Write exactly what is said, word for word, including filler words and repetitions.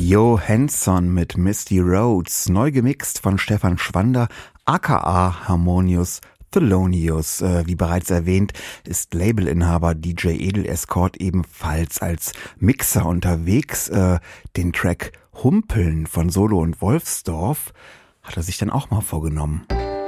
Johansson mit Misty Roads, neu gemixt von Stefan Schwander, aka Harmonious Thelonious. Äh, wie bereits erwähnt, ist Labelinhaber D J Edel Escort ebenfalls als Mixer unterwegs. Äh, den Track Humpeln von Solo und Wolfsdorf hat er sich dann auch mal vorgenommen.